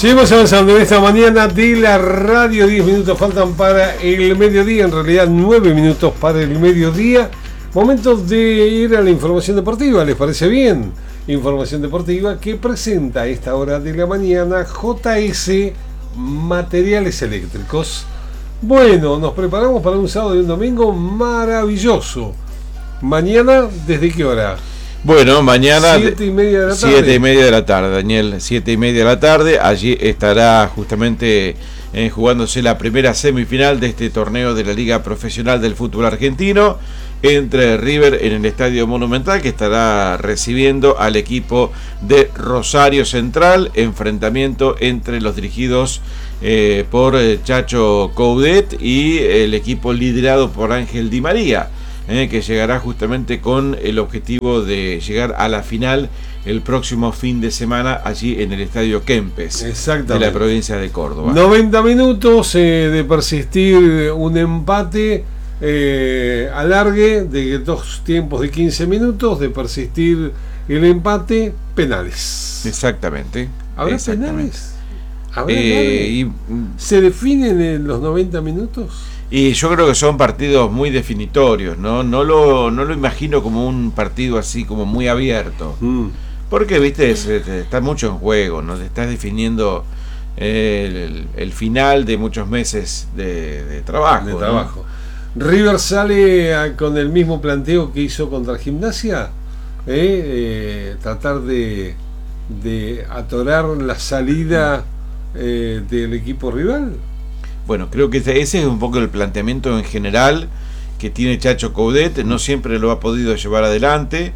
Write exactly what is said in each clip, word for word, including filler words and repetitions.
Seguimos avanzando en esta mañana de la radio. Diez minutos faltan para el mediodía, en realidad nueve minutos para el mediodía. Momento de ir a la información deportiva, ¿les parece bien? Información deportiva que presenta a esta hora de la mañana J S Materiales Eléctricos. Bueno, nos preparamos para un sábado y un domingo maravilloso. Mañana, ¿desde qué hora? Bueno, mañana siete y media de la tarde. Siete y media de la tarde, Daniel. Siete y media de la tarde. Allí estará justamente eh, jugándose la primera semifinal de este torneo de la Liga Profesional del Fútbol Argentino entre River en el Estadio Monumental, que estará recibiendo al equipo de Rosario Central. Enfrentamiento entre los dirigidos eh, por Chacho Coudet y el equipo liderado por Ángel Di María. Eh, que llegará justamente con el objetivo de llegar a la final el próximo fin de semana allí en el Estadio Kempes de la provincia de Córdoba. noventa minutos eh, de persistir un empate, eh, alargue de dos tiempos de quince minutos, de persistir el empate, penales. Exactamente. ¿Habrá Exactamente. penales? ¿Habrá Eh, y, ¿Se definen en los noventa minutos? Y yo creo que son partidos muy definitorios, ¿no? No lo, no lo imagino como un partido así como muy abierto. Mm. Porque, viste, es, está mucho en juego, ¿no? Te estás definiendo el, el final de muchos meses de, de trabajo. De trabajo. ¿No? River sale a, con el mismo planteo que hizo contra Gimnasia. ¿Eh? Eh, tratar de, de atorar la salida eh, del equipo rival. Bueno, creo que ese es un poco el planteamiento en general que tiene Chacho Coudet. No siempre lo ha podido llevar adelante,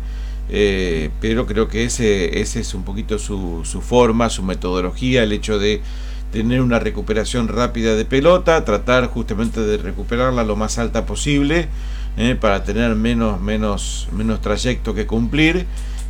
eh, pero creo que ese, ese es un poquito su, su forma, su metodología, el hecho de tener una recuperación rápida de pelota, tratar justamente de recuperarla lo más alta posible, eh, para tener menos, menos, menos trayecto que cumplir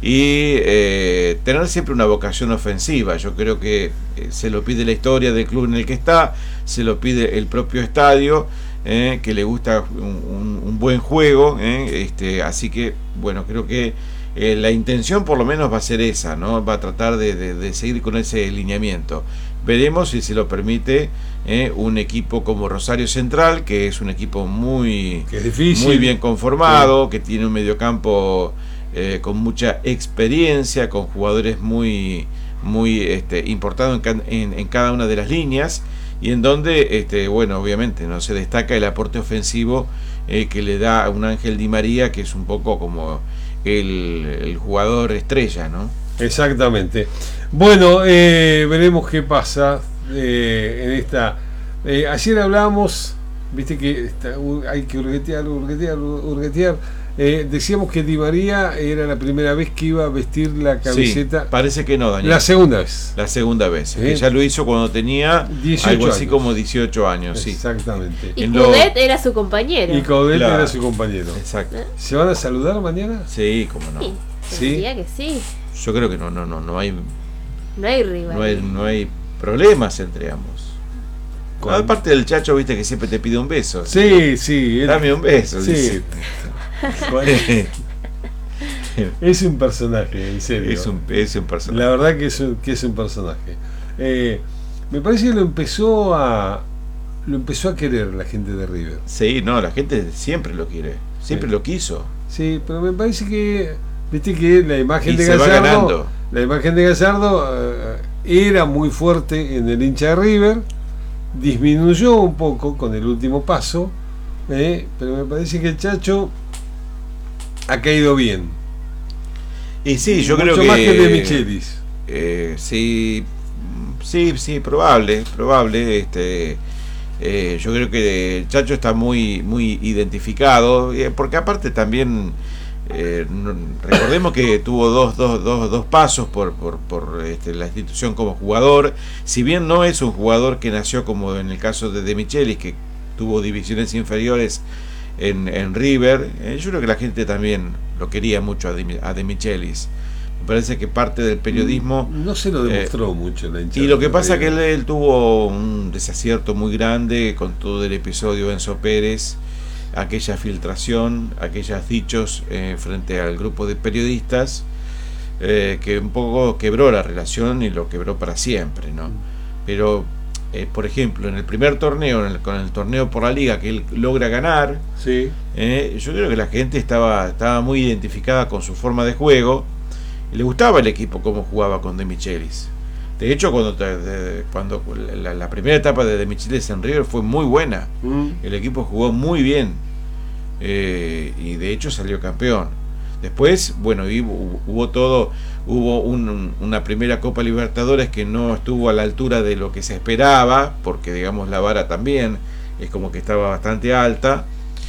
y eh, tener siempre una vocación ofensiva. Yo creo que eh, se lo pide la historia del club en el que está, se lo pide el propio estadio, eh, que le gusta un, un, un buen juego, eh, este, así que bueno, creo que eh, la intención por lo menos va a ser esa, ¿no? Va a tratar de, de, de seguir con ese lineamiento. Veremos si se lo permite eh, un equipo como Rosario Central, que es un equipo muy, que es difícil, muy bien conformado, sí, que tiene un mediocampo Eh, con mucha experiencia, con jugadores muy, muy este, importados en, en, en cada una de las líneas, y en donde, este, bueno, obviamente no se destaca el aporte ofensivo eh, que le da a un Ángel Di María, que es un poco como el, el jugador estrella, ¿no? Exactamente. Bueno, eh, veremos qué pasa eh, en esta. Eh, ayer hablábamos, viste que está, hay que urgetear, urgetear, urgetear. Eh, decíamos que Di María era la primera vez que iba a vestir la camiseta. Sí, parece que no, Daniel. La segunda vez. La segunda vez. ¿Eh? Que ya lo hizo cuando tenía algo así años. Como dieciocho años. Exactamente. Sí. Y Coudet lo... era su compañero. Y Coudet claro. era su compañero. Exacto. ¿Se van a saludar mañana? Sí, cómo no. Sí, diría que sí. Yo creo que no, no, no, no hay. No hay rival. No hay, no hay problemas entre ambos. ¿Cuál? Aparte del Chacho, viste que siempre te pide un beso. Sí, sí. Él... Dame un beso. Sí. Dice. Es un personaje, en serio. Es un, es un personaje. La verdad que es un, que es un personaje. Eh, me parece que lo empezó a lo empezó a querer la gente de River. Sí, no, la gente siempre lo quiere, siempre sí. lo quiso. Sí, pero me parece que viste que la imagen y de se Gallardo, va ganando. la imagen de Gallardo uh, era muy fuerte en el hincha de River, disminuyó un poco con el último paso, eh, pero me parece que el Chacho ha caído bien. Y sí, yo Mucho creo que más que de Michelis. Eh, sí, sí, sí, probable, probable. Este, eh, yo creo que el Chacho está muy, muy identificado, eh, porque aparte también eh, no, recordemos que tuvo dos, dos, dos, dos pasos por, por, por este, la institución como jugador. Si bien no es un jugador que nació como en el caso de De Michelis, que tuvo divisiones inferiores En, en River, eh, yo creo que la gente también lo quería mucho a De, a De Michelis. Me parece que parte del periodismo no se lo demostró eh, mucho la hinchada. Y lo que pasa es que él, él tuvo un desacierto muy grande con todo el episodio Enzo Pérez, aquella filtración, aquellos dichos eh, frente al grupo de periodistas, eh, que un poco quebró la relación y lo quebró para siempre, ¿no? pero eh, por ejemplo, en el primer torneo, en el, con el torneo por la liga que él logra ganar, sí. eh, yo creo que la gente estaba, estaba muy identificada con su forma de juego y le gustaba el equipo cómo jugaba con De Michelis. De hecho, cuando, de, cuando la, la primera etapa de De Michelis en River fue muy buena, mm. el equipo jugó muy bien, eh, y de hecho salió campeón. Después, bueno, hubo, hubo todo, hubo un, una primera Copa Libertadores que no estuvo a la altura de lo que se esperaba, porque digamos la vara también es como que estaba bastante alta,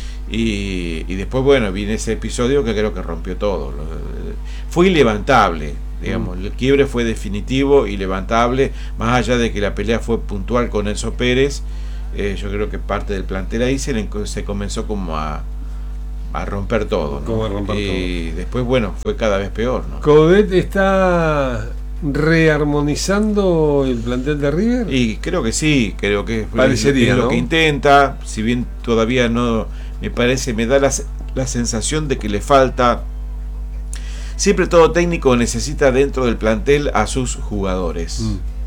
y, y después, bueno, viene ese episodio que creo que rompió todo. Fue ilevantable, digamos, mm. el quiebre fue definitivo y levantable, más allá de que la pelea fue puntual con Enzo Pérez. Eh, yo creo que parte del plantel ahí se, le, se comenzó como a a romper todo, ¿no? Como a romper y todo. Después, bueno, fue cada vez peor, ¿no? ¿Coudet está rearmonizando el plantel de River? Y creo que sí, creo que Parecería, es lo ¿no? que intenta, si bien todavía no, me parece, me da la, la sensación de que le falta. Siempre todo técnico necesita dentro del plantel a sus jugadores,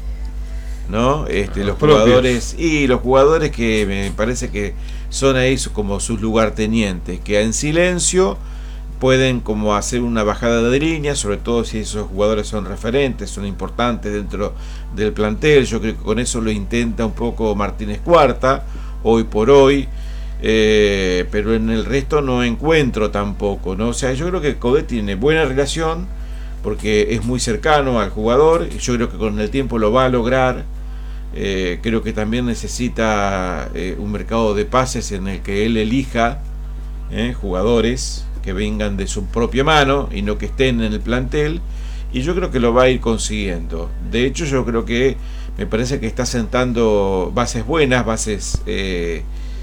mm. ¿no? Este, los, los jugadores y los jugadores que me parece que son ahí como sus lugartenientes, que en silencio pueden como hacer una bajada de línea, sobre todo si esos jugadores son referentes, son importantes dentro del plantel. Yo creo que con eso lo intenta un poco Martínez Cuarta, hoy por hoy, eh, pero en el resto no encuentro tampoco, ¿no? O sea, yo creo que Coudet tiene buena relación, porque es muy cercano al jugador, y yo creo que con el tiempo lo va a lograr. Eh, creo que también necesita eh, un mercado de pases en el que él elija eh, jugadores que vengan de su propia mano y no que estén en el plantel, y yo creo que lo va a ir consiguiendo. De hecho, yo creo que me parece que está sentando bases buenas, bases eh,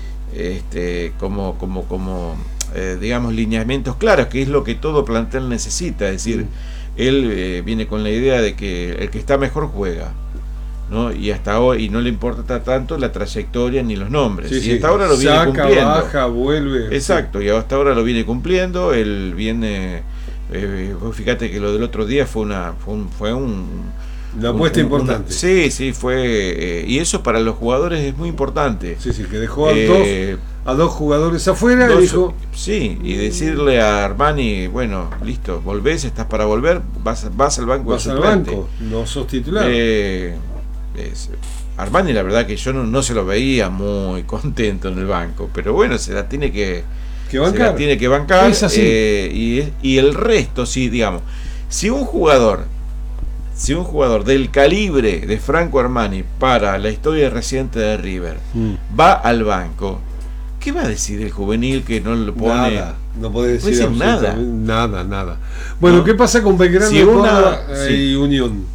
este, como, como, como eh, digamos, lineamientos claros, que es lo que todo plantel necesita. Es decir, él eh, viene con la idea de que el que está mejor juega, ¿no? Y hasta hoy, y no le importa tanto la trayectoria ni los nombres, sí, y sí. hasta ahora lo viene Saca, cumpliendo, baja, vuelve, exacto, sí. Y hasta ahora lo viene cumpliendo. Él viene, eh, fíjate que lo del otro día fue una fue un, fue un una apuesta un, importante, una, sí, sí, fue, eh, y eso para los jugadores es muy importante. Sí, sí, que dejó a, eh, dos, a dos jugadores afuera, dos, y dijo, sí, y decirle a Armani, bueno, listo, volvés, estás para volver, vas, vas al banco, vas al banco, no sos titular. Eh, Es, Armani, la verdad que yo no, no se lo veía muy contento en el banco, pero bueno, se la tiene que, que bancar, se la tiene que bancar, es así. Eh, y, y el resto, sí, digamos, si un jugador, si un jugador del calibre de Franco Armani para la historia reciente de River mm. va al banco, ¿qué va a decir el juvenil que no lo pone? Nada, no puede decir, no puede decir nada, nada, nada. Bueno, ¿no? ¿Qué pasa con Belgrano si una, sí. y Unión?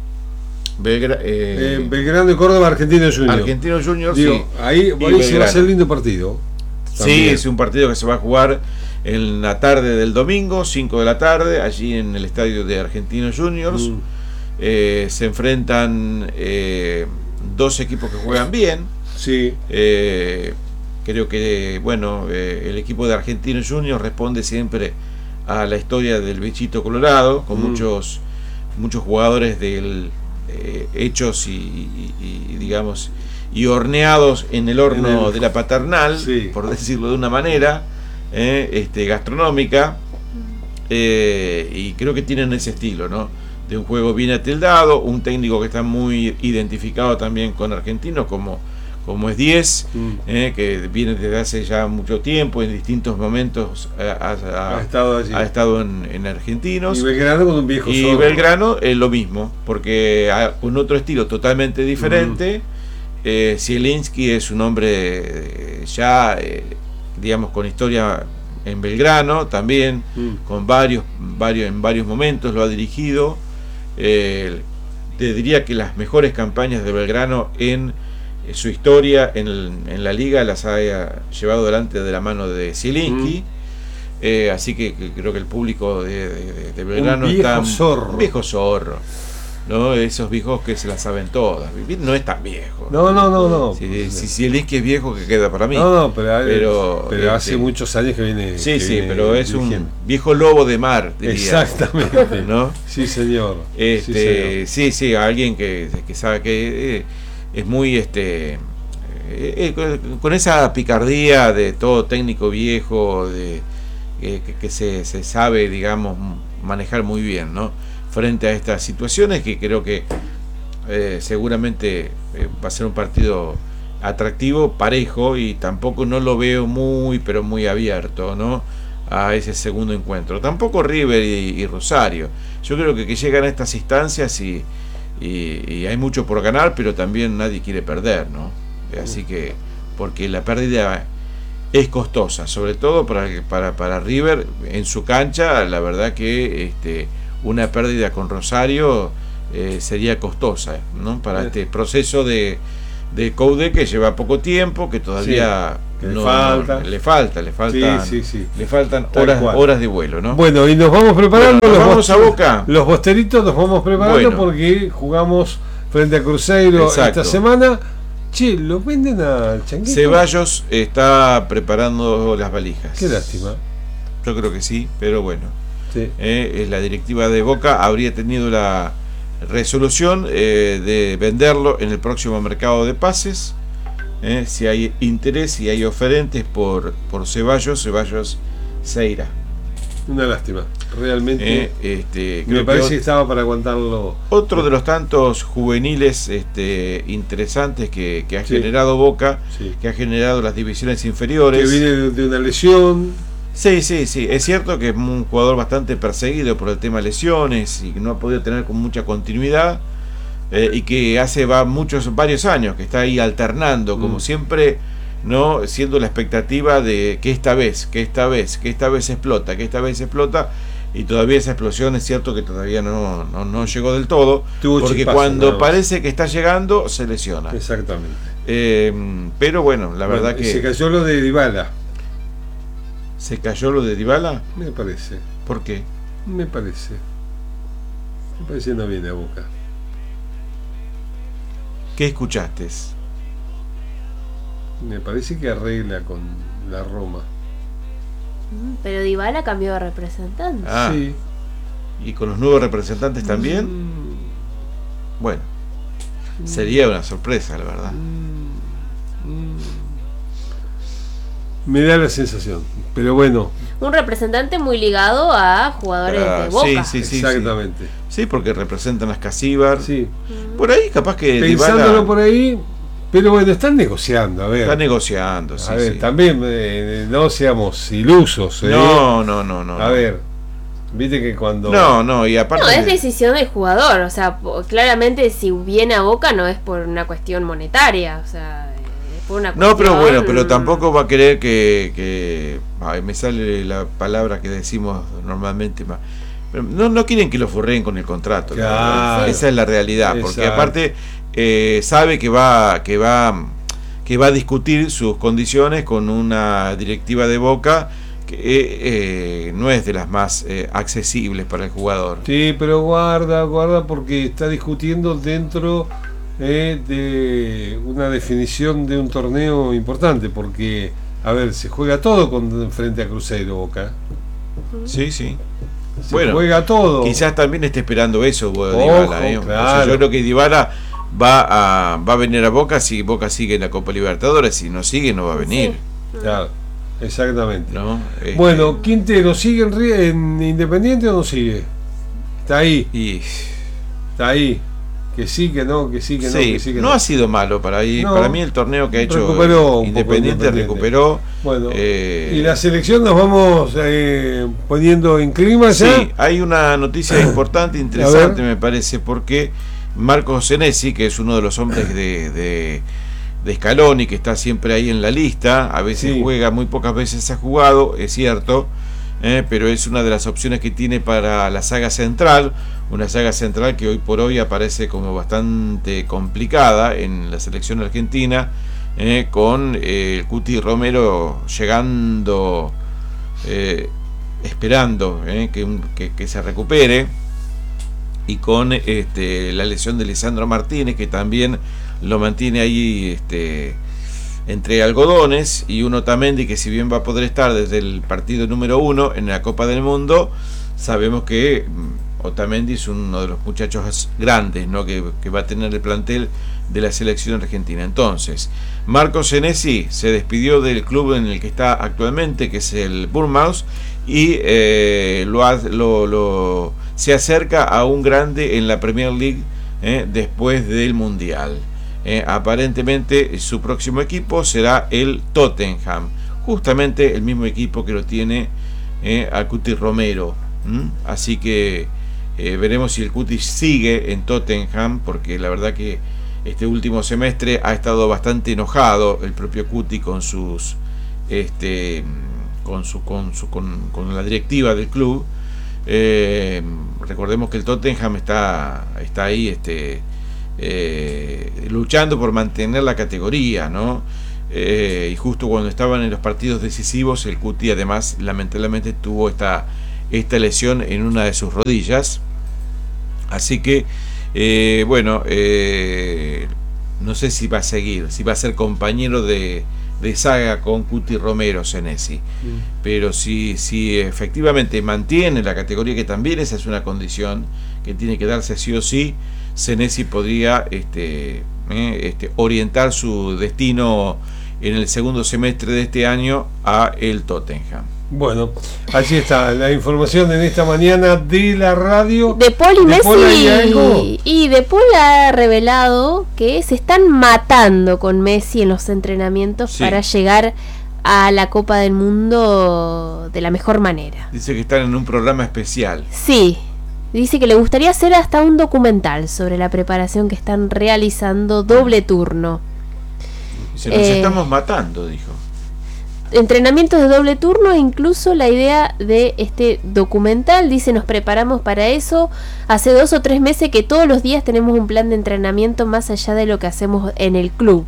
Belgra, eh, eh, Belgrano y Córdoba, Argentino Junior. Argentino Junior, Digo, sí. Ahí, ahí se va a hacer lindo partido. También. Sí, es un partido que se va a jugar en la tarde del domingo, cinco de la tarde, allí en el estadio de Argentino Juniors. Mm. Eh, se enfrentan eh, dos equipos que juegan bien. Sí. Eh, creo que, bueno, eh, el equipo de Argentino Juniors responde siempre a la historia del bichito colorado, con mm. muchos, muchos jugadores del Eh, hechos y, y, y digamos y horneados en el horno en el, de la paternal, sí. por decirlo de una manera eh, este, gastronómica, eh, y creo que tienen ese estilo, ¿no? De un juego bien atildado, un técnico que está muy identificado también con Argentinos como, como es diez, mm. eh, que viene desde hace ya mucho tiempo, en distintos momentos ha, ha, ha estado, allí. ha estado en, en Argentinos. Y Belgrano con un viejo Y zorro. Belgrano es lo mismo, porque con otro estilo totalmente diferente. Mm. Eh, Zielinski es un hombre eh, ya, eh, digamos, con historia en Belgrano también, mm. con varios, varios, en varios momentos lo ha dirigido. Eh, te diría que las mejores campañas de Belgrano en su historia en, el, en la liga las haya llevado adelante de la mano de Zielinski, mm. eh, así que, que creo que el público de, de, de Belgrano un viejo está zorro. un viejo zorro, ¿no? Esos viejos que se la saben todas. No es tan viejo. No, no, no, no. Si, si Zielinski es viejo, que queda para mí. No, no, pero, pero, pero hace este, muchos años que viene. Sí, que sí, viene pero es dirigiendo. Un viejo lobo de mar, diría. Exactamente, ¿no? Sí, señor. Este, sí, señor. sí, sí, alguien que, que sabe que. Eh, es muy este eh, con, con esa picardía de todo técnico viejo, de eh, que, que se, se sabe, digamos, manejar muy bien, ¿no? Frente a estas situaciones, que creo que eh, seguramente eh, va a ser un partido atractivo, parejo, y tampoco no lo veo muy, pero muy abierto, ¿no? A ese segundo encuentro. Tampoco River y, y Rosario. Yo creo que, que llegan a estas instancias y, y, y hay mucho por ganar, pero también nadie quiere perder, ¿no? Así que, porque la pérdida es costosa, sobre todo para, para, para River en su cancha. La verdad que este, una pérdida con Rosario eh, sería costosa, ¿no? Para este proceso de, de Coudet, que lleva poco tiempo, que todavía sí, que no, le falta, no, le falta, le faltan, sí, sí, sí. le faltan horas, horas de vuelo, ¿no? Bueno, y nos vamos preparando. Bueno, nos los vamos a Boca. Los bosteritos nos vamos preparando, bueno, porque jugamos frente a Cruzeiro. Exacto. Esta semana. Che, ¿lo venden al Changuito? Ceballos está preparando las valijas. Qué lástima. Yo creo que sí, pero bueno. Sí. Eh, la directiva de Boca habría tenido la resolución eh, de venderlo en el próximo mercado de pases. Eh, si hay interés, si hay oferentes por, por Ceballos, Ceballos se irá. Una lástima, realmente. Eh, este, me creo parece que, que estaba para aguantarlo. Otro de los tantos juveniles este, interesantes que, que ha sí. generado Boca, sí. que ha generado las divisiones inferiores. Que viene de, de una lesión. Sí, sí, sí. Es cierto que es un jugador bastante perseguido por el tema lesiones y que no ha podido tener con mucha continuidad. Eh, y que hace va muchos varios años que está ahí alternando, como mm. siempre, no siendo la expectativa de que esta vez, que esta vez, que esta vez explota, que esta vez explota, y todavía esa explosión es cierto que todavía no, no, no llegó del todo, Tuvo porque chispazo, cuando no. parece que está llegando se lesiona. Exactamente. Eh, pero bueno, la bueno, verdad que se cayó lo de Dybala. ¿Se cayó lo de Dybala? Me parece. ¿Por qué? Me parece. Me parece que no viene a Boca. ¿Qué escuchaste? Me parece que arregla con la Roma. Pero Dybala cambió de representante. Ah, sí. ¿Y con los nuevos representantes también? Mm. Bueno, mm. sería una sorpresa, la verdad. Mm. Mm. Me da la sensación, pero bueno. Un representante muy ligado a jugadores ah, de Boca. Sí, sí, sí. Exactamente. Sí, sí, porque representan a Scasíbar. Sí. Por ahí capaz que pensándolo Dybala, por ahí, pero bueno, están negociando, a ver. Están negociando, sí. A ver, sí. también eh, no seamos ilusos, ¿eh? No, no, no, no. A no. ver, viste que cuando... No, no, y aparte... No, es decisión del jugador, o sea, claramente si viene a Boca no es por una cuestión monetaria, o sea... Una no, pero bueno, pero tampoco va a querer que, que ay, me sale la palabra que decimos normalmente más. Pero no, no quieren que lo forreen con el contrato. Claro. Esa es la realidad, Exacto. porque aparte eh, sabe que va, que va, que va a discutir sus condiciones con una directiva de Boca que eh, no es de las más eh, accesibles para el jugador. Sí, pero guarda, guarda, porque está discutiendo dentro Eh, de una definición de un torneo importante, porque a ver, se juega todo con frente a Cruzeiro Boca. Sí, sí. Se bueno, juega todo. Quizás también esté esperando eso, Ojo, Dybala, ¿eh? Claro. O sea, yo creo que Dybala va a va a venir a Boca si Boca sigue en la Copa Libertadores, si no sigue no va a venir. Sí. Claro, exactamente. ¿No? Este... Bueno, Quintero, ¿sigue en, en Independiente o no sigue? Está ahí. Y... Está ahí. Que sí, que no, que sí, que sí, no, que sí, que no. no. ha sido malo para ahí. No, para mí el torneo que ha hecho recuperó Independiente, Independiente recuperó. Bueno, eh, y la selección nos vamos eh, poniendo en clima ya. Sí, hay una noticia importante, interesante me parece, porque Marcos Senesi, que es uno de los hombres de, de, de Scaloni, que está siempre ahí en la lista, a veces sí. juega, muy pocas veces ha jugado, es cierto. Eh, pero es una de las opciones que tiene para la saga central, una saga central que hoy por hoy aparece como bastante complicada en la selección argentina, eh, con eh, el Cuti Romero llegando, eh, esperando eh, que, que, que se recupere, y con este, la lesión de Lisandro Martínez, que también lo mantiene ahí este, entre algodones, y un Otamendi que si bien va a poder estar desde el partido número uno en la Copa del Mundo, sabemos que Otamendi es uno de los muchachos grandes, ¿no? que, que va a tener el plantel de la selección argentina. Entonces, Marco Senesi se despidió del club en el que está actualmente, que es el Bournemouth, y eh, lo, lo, lo se acerca a un grande en la Premier League eh, después del Mundial. Eh, aparentemente su próximo equipo será el Tottenham, justamente el mismo equipo que lo tiene eh, a Cuti Romero. ¿Mm? Así que eh, veremos si el Cuti sigue en Tottenham, porque la verdad que este último semestre ha estado bastante enojado el propio Cuti con sus este con su con su con, con la directiva del club. Eh, recordemos que el Tottenham está está ahí este eh, luchando por mantener la categoría, ¿no? Eh, y justo cuando estaban en los partidos decisivos, el Cuti además lamentablemente tuvo esta esta lesión en una de sus rodillas. Así que eh, bueno, eh, no sé si va a seguir, si va a ser compañero de, de saga con Cuti Romero Senesi, mm. pero si, si efectivamente mantiene la categoría, que también esa es una condición que tiene que darse sí o sí, Senesi podría este, eh, este, orientar su destino en el segundo semestre de este año a el Tottenham. Bueno, allí está la información en esta mañana de la radio. De Paul y Messi. Y De Paul ha revelado que se están matando con Messi en los entrenamientos, sí, para llegar a la Copa del Mundo de la mejor manera. Dice que están en un programa especial. Sí, dice que le gustaría hacer hasta un documental sobre la preparación que están realizando, doble turno. Se nos eh, estamos matando, dijo. Entrenamientos de doble turno e incluso la idea de este documental. Dice, nos preparamos para eso hace dos o tres meses, que todos los días tenemos un plan de entrenamiento más allá de lo que hacemos en el club.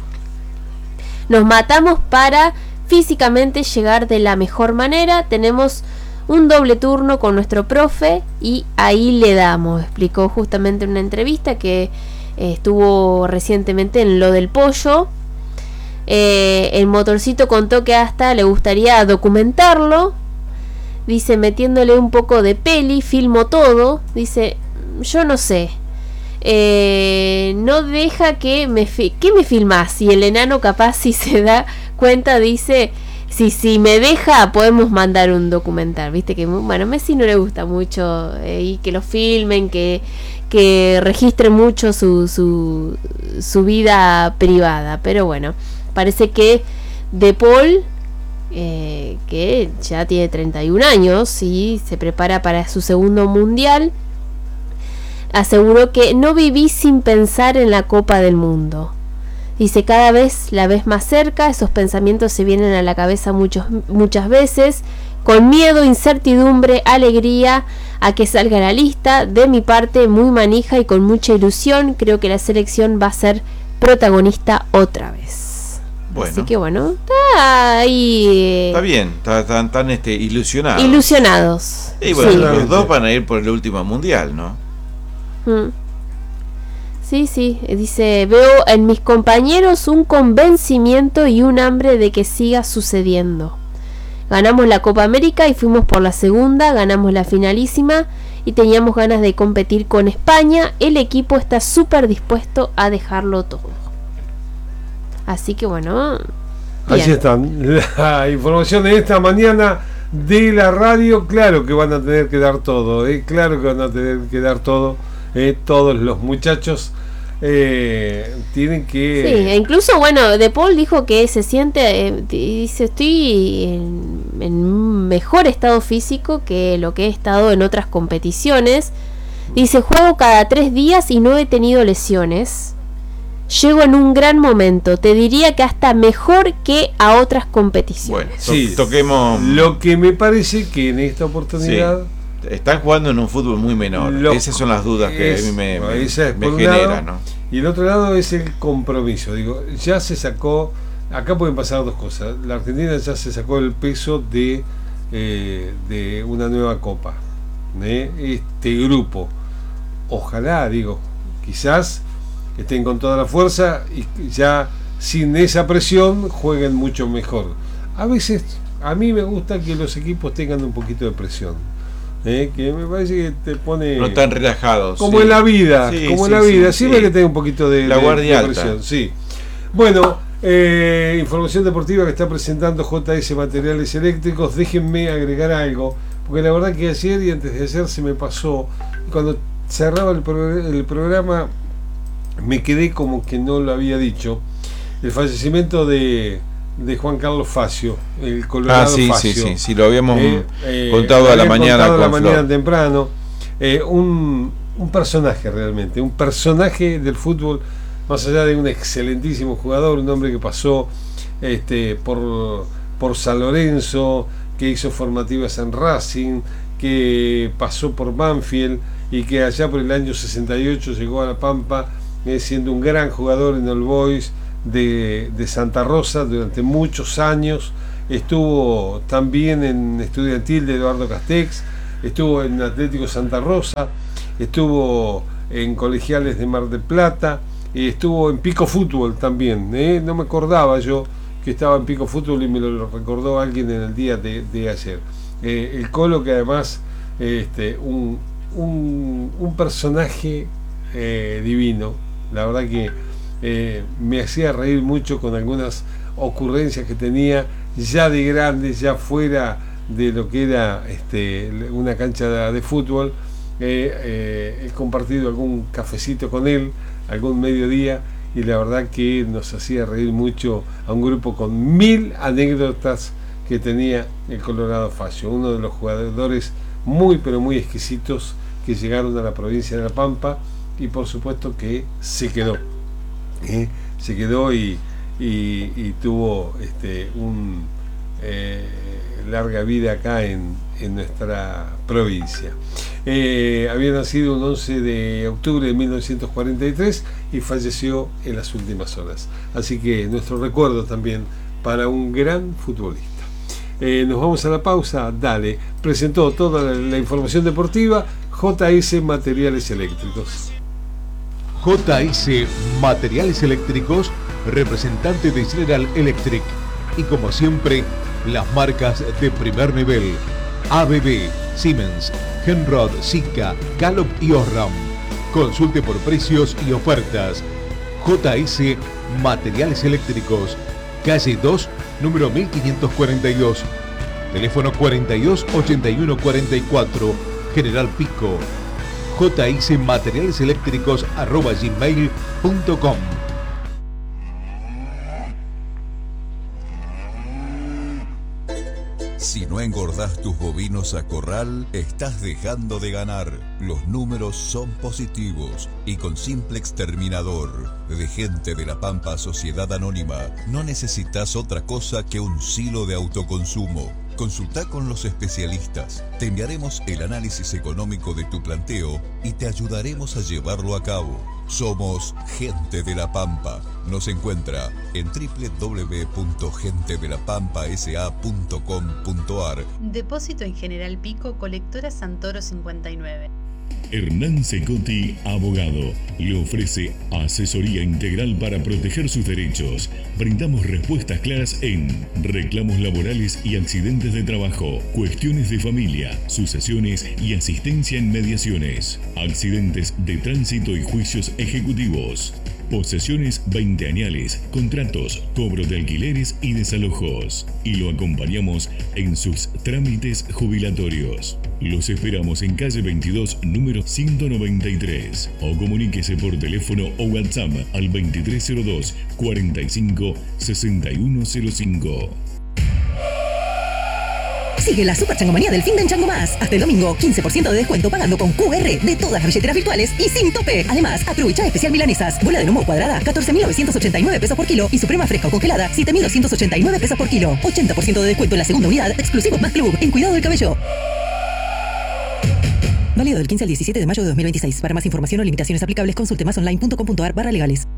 Nos matamos para físicamente llegar de la mejor manera. Tenemos un doble turno con nuestro profe y ahí le damos, explicó justamente en una entrevista que eh, estuvo recientemente en Lo del Pollo. Eh, el motorcito contó que hasta le gustaría documentarlo. Dice, metiéndole un poco de peli, filmo todo. Dice, yo no sé, eh, no deja que me fi- ¿qué me filmás? Y el enano capaz, si se da cuenta, dice, si, si me deja podemos mandar un documental. Viste que, bueno, a Messi no le gusta mucho eh, y que lo filmen, que que registren mucho su, su, su vida privada. Pero bueno, parece que De Paul, eh, que ya tiene treinta y un años y se prepara para su segundo mundial, aseguró que no viví sin pensar en la Copa del Mundo. Dice, cada vez la ves más cerca, esos pensamientos se vienen a la cabeza muchos, muchas veces, con miedo, incertidumbre, alegría a que salga la lista. De mi parte, muy manija y con mucha ilusión, creo que la selección va a ser protagonista otra vez. Bueno. Así que bueno, está ahí. Eh, está bien, están tan este, ilusionados. Ilusionados. Y bueno, sí, los dos van a ir por el último mundial, ¿no? Mm. Sí, sí, dice, veo en mis compañeros un convencimiento y un hambre de que siga sucediendo. Ganamos la Copa América y fuimos por la segunda, ganamos la finalísima y teníamos ganas de competir con España. El equipo está súper dispuesto a dejarlo todo. Así que bueno, bien. Así están la información de esta mañana de la radio. Claro que van a tener que dar todo, ¿eh? Claro que van a tener que dar todo, ¿eh? Todos los muchachos eh, tienen que... Sí, e incluso bueno, De Paul dijo que se siente, eh, dice, estoy en, en mejor estado físico que lo que he estado en otras competiciones. Dice, juego cada tres días y no he tenido lesiones. Llego en un gran momento, te diría que hasta mejor que a otras competiciones. Bueno, to- sí, toquemos... Lo que me parece que en esta oportunidad... Sí. Están jugando en un fútbol muy menor. Lo, Esas son las dudas que es, a mí me, me, me generan, ¿no? Y el otro lado es el compromiso. Digo, ya se sacó, acá pueden pasar dos cosas. La Argentina ya se sacó el peso de, eh, de una nueva copa, de este grupo. Ojalá, digo, quizás estén con toda la fuerza y ya sin esa presión jueguen mucho mejor. A veces, a mí me gusta que los equipos tengan un poquito de presión. eh, que me parece que te pone... No tan relajados. Como sí. en la vida, sí, como sí, en la vida, sí, siempre sí. que tenga un poquito de, la de, guardia de presión, sí. Bueno, eh, información deportiva que está presentando J S Materiales Eléctricos. Déjenme agregar algo, porque la verdad que ayer y antes de ayer se me pasó, cuando cerraba el, pro, el programa me quedé como que no lo había dicho, el fallecimiento de, de Juan Carlos Facio, el Colorado Ah, sí, Facio. sí, sí, sí, lo habíamos eh, eh, contado a la mañana contado a la con mañana Flor. temprano. Eh, un, un personaje realmente, un personaje del fútbol, más allá de un excelentísimo jugador, un hombre que pasó este, por, por San Lorenzo, que hizo formativas en Racing, que pasó por Banfield y que allá por el año sesenta y ocho llegó a La Pampa, eh, siendo un gran jugador en All Boys de, de Santa Rosa durante muchos años. Estuvo también en Estudiantil de Eduardo Castex, estuvo en Atlético Santa Rosa, estuvo en Colegiales de Mar del Plata, y estuvo en Pico Fútbol también, ¿eh? No me acordaba yo que estaba en Pico Fútbol y me lo recordó alguien en el día de, de ayer. Eh, el Colo, que además este, un, un, un personaje eh, divino, la verdad que eh, me hacía reír mucho con algunas ocurrencias que tenía ya de grande, ya fuera de lo que era este, una cancha de, de fútbol. Eh, eh, he compartido algún cafecito con él, algún mediodía, y la verdad que nos hacía reír mucho a un grupo con mil anécdotas que tenía el Colorado Facio, uno de los jugadores muy pero muy exquisitos que llegaron a la provincia de La Pampa, y por supuesto que se quedó, ¿eh? se quedó y, y, y tuvo este, un eh, larga vida acá en, en nuestra provincia. Eh, había nacido un once de octubre de mil novecientos cuarenta y tres y falleció en las últimas horas. Así que nuestro recuerdo también para un gran futbolista. Eh, nos vamos a la pausa. Dale, presentó toda la, la información deportiva J S Materiales Eléctricos. J S Materiales Eléctricos, representante de General Electric. Y como siempre, las marcas de primer nivel: A B B, Siemens, Henrod, Sika, Gallup y Osram. Consulte por precios y ofertas. J S Materiales Eléctricos, calle dos, número mil quinientos cuarenta y dos. Teléfono cuarenta y dos ochenta y uno cuarenta y cuatro, General Pico. J S Materiales Eléctricos arroba gmail punto com. Si no engordás tus bovinos a corral, estás dejando de ganar. Los números son positivos y con simple exterminador de Gente de la Pampa Sociedad Anónima no necesitas otra cosa que un silo de autoconsumo. Consulta con los especialistas. Te enviaremos el análisis económico de tu planteo y te ayudaremos a llevarlo a cabo. Somos Gente de la Pampa. Nos encuentra en doble u doble u doble u punto gente de la pampa s a punto com punto a r. Depósito en General Pico, colectora Santoro cincuenta y nueve. Hernán Secotti, abogado, le ofrece asesoría integral para proteger sus derechos. Brindamos respuestas claras en reclamos laborales y accidentes de trabajo, cuestiones de familia, sucesiones y asistencia en mediaciones, accidentes de tránsito y juicios ejecutivos, posesiones veinteañales, contratos, cobro de alquileres y desalojos. Y lo acompañamos en sus trámites jubilatorios. Los esperamos en calle veintidós, número ciento noventa y tres. O comuníquese por teléfono o WhatsApp al veintitrés cero dos, cuarenta y cinco, sesenta y uno cero cinco. Sigue la super changomanía del fin de en Chango Más. Hasta el domingo, quince por ciento de descuento pagando con Q R de todas las billeteras virtuales y sin tope. Además, aprovecha especial milanesas. Bola de lomo cuadrada, catorce mil novecientos ochenta y nueve pesos por kilo. Y suprema fresca o congelada, siete mil doscientos ochenta y nueve pesos por kilo. ochenta por ciento de descuento en la segunda unidad, exclusivo Más Club, en Cuidado del Cabello. Válido del quince al diecisiete de mayo de dos mil veintiséis. Para más información o limitaciones aplicables, consulte masonline punto com punto a r barra legales.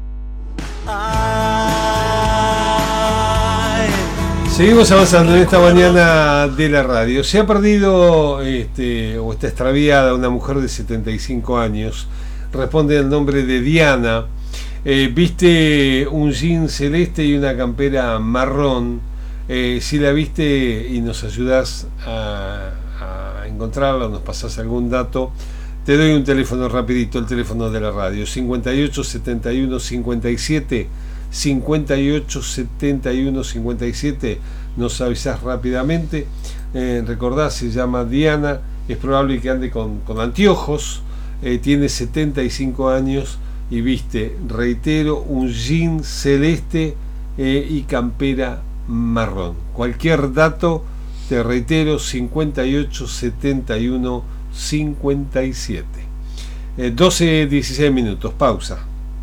Seguimos avanzando en esta mañana de la radio. Se ha perdido este, o está extraviada una mujer de setenta y cinco años. Responde al nombre de Diana. Eh, viste un jean celeste y una campera marrón. Eh, si la viste y nos ayudás a, a encontrarla, nos pasás algún dato. Te doy un teléfono rapidito, el teléfono de la radio, cincuenta y ocho setenta y uno cincuenta y siete, cincuenta y ocho setenta y uno cincuenta y siete, nos avisás rápidamente. Eh, recordá, se llama Diana, es probable que ande con, con anteojos, eh, tiene setenta y cinco años y viste, reitero, un jean celeste eh, y campera marrón. Cualquier dato, te reitero, cincuenta y ocho setenta y uno cincuenta y siete. eh, doce dieciséis minutos, pausa.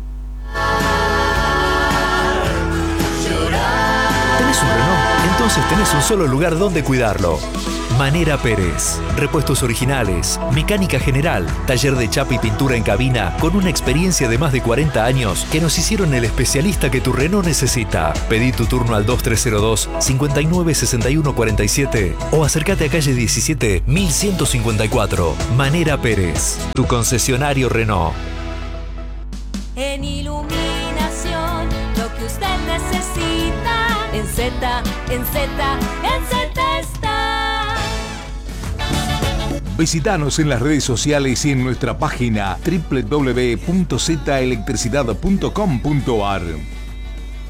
¿Tenés un Renault? Entonces tenés un solo lugar donde cuidarlo. Manera Pérez. Repuestos originales, mecánica general, taller de chapa y pintura en cabina con una experiencia de más de cuarenta años que nos hicieron el especialista que tu Renault necesita. Pedí tu turno al dos tres cero dos, cinco nueve seis uno cuatro siete o acércate a calle diecisiete, mil ciento cincuenta y cuatro. Manera Pérez, tu concesionario Renault. En iluminación, lo que usted necesita, en Z, en Z, en Z está. Visítanos en las redes sociales y en nuestra página doble u doble u doble u punto z electricidad punto com punto a r.